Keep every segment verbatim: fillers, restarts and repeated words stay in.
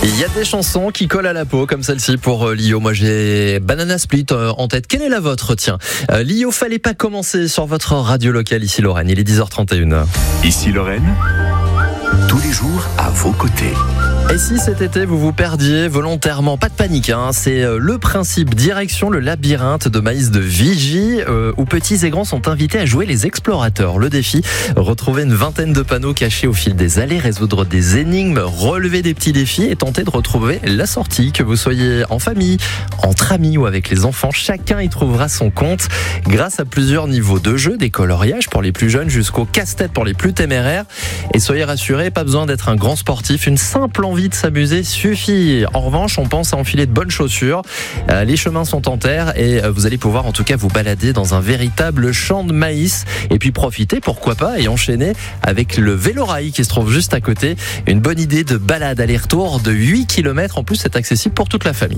Il y a des chansons qui collent à la peau, comme celle-ci pour euh, Lio. Moi, j'ai Banana Split euh, en tête. Quelle est la vôtre? Tiens, euh, Lio, fallait pas commencer sur votre radio locale ici Lorraine. Il est dix heures trente et une. Ici Lorraine, tous les jours à vos côtés. Et si cet été vous vous perdiez volontairement, pas de panique, hein, c'est le principe. Direction le labyrinthe de maïs de Vigy, euh, où petits et grands sont invités à jouer les explorateurs. Le défi, retrouver une vingtaine de panneaux cachés au fil des allées, résoudre des énigmes, relever des petits défis et tenter de retrouver la sortie. Que vous soyez en famille, entre amis ou avec les enfants, chacun y trouvera son compte grâce à plusieurs niveaux de jeu, des coloriages pour les plus jeunes jusqu'au casse-tête pour les plus téméraires. Et soyez rassurés, pas besoin d'être un grand sportif, une simple envie de s'amuser suffit. En revanche, on pense à enfiler de bonnes chaussures. Euh, les chemins sont en terre et euh, vous allez pouvoir en tout cas vous balader dans un véritable champ de maïs et puis profiter, pourquoi pas, et enchaîner avec le vélorail qui se trouve juste à côté. Une bonne idée de balade aller-retour de huit kilomètres. En plus, c'est accessible pour toute la famille.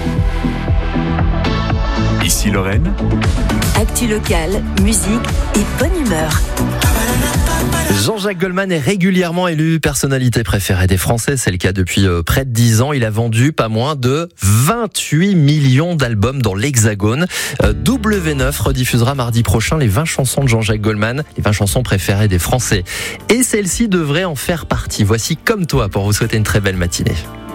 Ici Lorraine, actu locale, musique et bonne humeur. Jean-Jacques Goldman est régulièrement élu personnalité préférée des Français. C'est le cas depuis euh, près de dix ans. Il a vendu pas moins de vingt-huit millions d'albums dans l'Hexagone. Euh, W neuf rediffusera mardi prochain les vingt chansons de Jean-Jacques Goldman, les vingt chansons préférées des Français. Et celle-ci devrait en faire partie. Voici Comme toi pour vous souhaiter une très belle matinée.